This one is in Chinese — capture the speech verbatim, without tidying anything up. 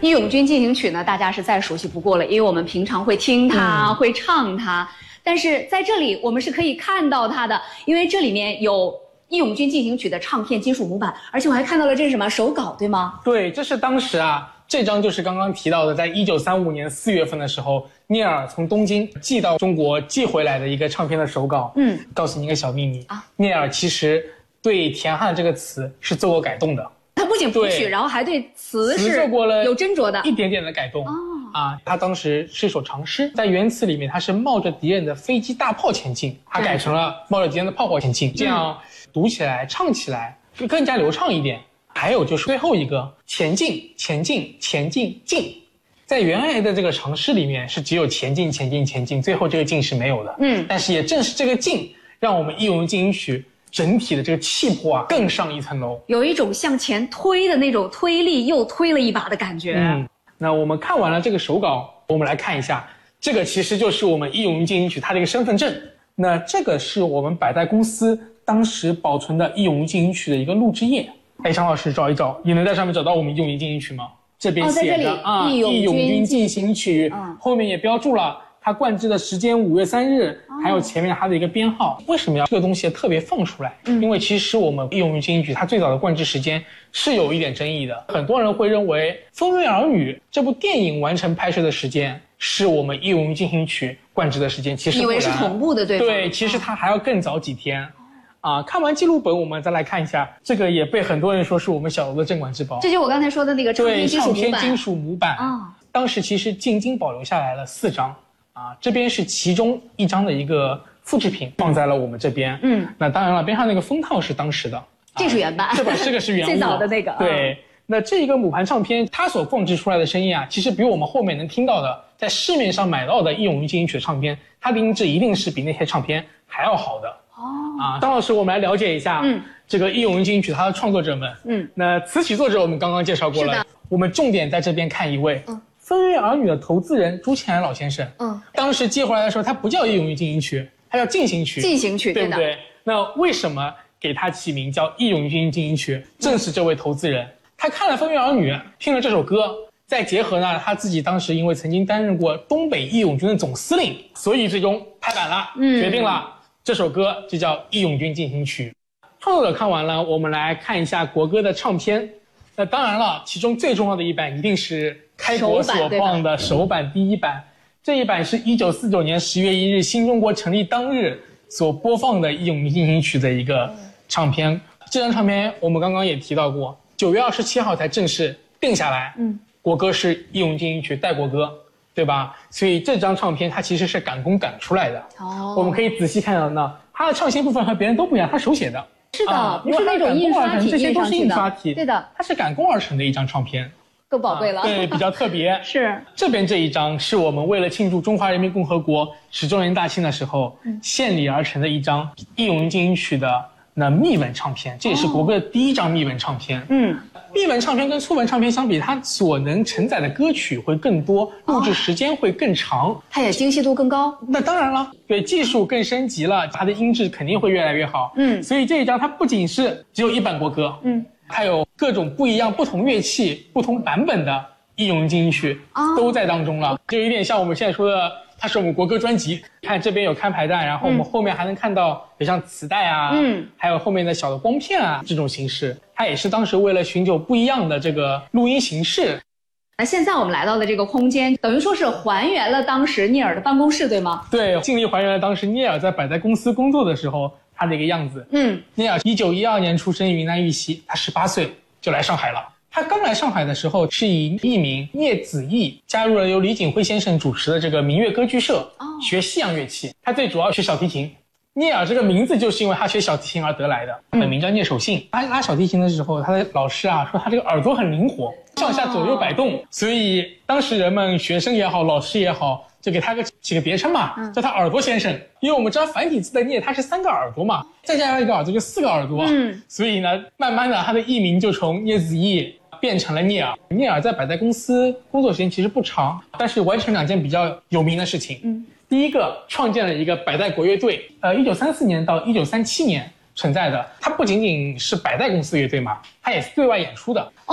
义勇军进行曲呢，大家是再熟悉不过了，因为我们平常会听它， 嗯、 会唱它。但是在这里，我们是可以看到它的，因为这里面有义勇军进行曲的唱片金属模板，而且我还看到了这是什么手稿，对吗？ 对，这是当时啊，这张就是刚刚提到的，在一九三五年四月份的时候，聂耳从东京寄到中国寄回来的一个唱片的手稿。嗯，告诉你一个小秘密啊，聂耳其实对田汉这个词是做过改动的。 他不仅谱曲，然后还对词是做过了有斟酌的， 一点点的改动。哦，啊，他当时是一首长诗，在原词里面他是冒着敌人的飞机大炮前进，他改成了冒着敌人的炮火前进，这样读起来唱起来就更加流畅一点。还有就是最后一个前进前进前进进，在原来的这个长诗里面是只有前进前进前进，最后这个进是没有的。嗯，但是也正是这个进，让我们义勇军进行曲整体的这个气魄啊更上一层楼， 有一种向前推的那种推力，又推了一把的感觉。 嗯，那我们看完了这个手稿，我们来看一下，这个其实就是我们义勇军进行曲它的一个身份证。那这个是我们百代公司当时保存的义勇军进行曲的一个录制页。哎，张老师找一找，你能在上面找到我们义勇军进行曲吗？这边写的、哦、啊，义勇军进行曲、嗯，后面也标注了它灌制的时间五月三日，还有前面它的一个编号。为什么要这个东西特别放出来？嗯，因为其实我们义勇军进行曲它最早的灌制时间是有一点争议的，很多人会认为《风月儿女》这部电影完成拍摄的时间是我们义勇军进行曲灌制的时间，其实以为是同步的，对吧？ 对，其实它还要更早几天。啊，看完记录本，我们再来看一下，这个也被很多人说是我们小楼的镇馆之宝。 这就是我刚才说的那个唱片金属模板。 对，唱片金属模板啊，当时其实进京保留下来了四张啊，这边是其中一张的一个复制品，放在了我们这边。嗯，那当然了，边上那个封套是当时的，啊、 这是原版， 这本这个是原物最早的那个。 对，那这一个母盘唱片，它所放置出来的声音啊，其实比我们后面能听到的，在市面上买到的义勇军进行曲的唱片，它的音质一定是比那些唱片还要好的。哦，啊，张老师，我们来了解一下，嗯，这个义勇军进行曲它的创作者们，嗯，那词曲作者我们刚刚介绍过了，我们重点在这边看一位，嗯，风月儿女的投资人朱庆澜老先生，嗯，当时寄回来的时候，他不叫义勇军进行曲，他叫进行曲， 进行曲， 对不对？那为什么给他起名叫义勇军进行曲？正是这位投资人，他看了风月儿女，听了这首歌，再结合呢他自己当时因为曾经担任过东北义勇军的总司令，所以最终拍板了，嗯，决定了。这首歌就叫《义勇军进行曲》。创作者看完了，我们来看一下国歌的唱片。那当然了，其中最重要的一版一定是开国所放的首版第一版。这一版是一九四九年十月一日新中国成立当日所播放的《义勇军进行曲》的一个唱片。这张唱片我们刚刚也提到过，九月二十七号才正式定下来。嗯，国歌是《义勇军进行曲》带国歌。对吧？所以这张唱片它其实是赶工赶出来的。哦，我们可以仔细看到呢，它的唱线部分和别人都不一样，它手写的。 是的，啊、不是那种印刷体， 这些都是印刷体。 对的， 它是赶工而成的一张唱片， 更宝贵了。 啊、对，比较特别。 是这边这一张是我们为了庆祝中华人民共和国十周年大庆的时候、嗯、献礼而成的一张《义勇军进行曲》的那密文唱片，这也是国歌的第一张密文唱片。嗯。密文唱片跟粗文唱片相比，它所能承载的歌曲会更多，录制时间会更长，哦、 它也精细度更高。 那当然了，对，技术更升级了，它的音质肯定会越来越好。嗯，所以这一张它不仅是只有一版国歌，嗯，还有各种不一样、不同乐器、不同版本的义勇军进行曲、哦、都在当中了，就有点像我们现在说的。它是我们国歌专辑，看这边有看牌带，然后我们后面还能看到有像磁带啊，嗯，还有后面的小的光片啊这种形式，它也是当时为了寻求不一样的这个录音形式。 那现在我们来到的这个空间，等于说是还原了当时聂耳的办公室，对吗？ 对，尽力还原了当时聂耳在百代公司工作的时候他的一个样子。嗯，聂耳一九一二年出生于云南玉溪，他十八岁就来上海了。他刚来上海的时候是以艺名聂子义加入了由李锦辉先生主持的这个民乐歌剧社、哦、学西洋乐器，他最主要学小提琴。聂耳这个名字就是因为他学小提琴而得来的，本名叫聂守信。他拉小提琴的时候，他的老师啊说他这个耳朵很灵活，上下左右摆动、哦、所以当时人们学生也好，老师也好，就给他个起个别称嘛，嗯、叫他耳朵先生。因为我们知道繁体字的聂它是三个耳朵嘛，再加上一个耳朵就四个耳朵，嗯，所以呢慢慢的他的艺名就从聂子义变成了聂耳。聂耳在百代公司工作时间其实不长，但是完成两件比较有名的事情。嗯，第一个创建了一个百代国乐队，呃，一九三四年到一九三七年存在的。它不仅仅是百代公司乐队嘛，它也是对外演出的。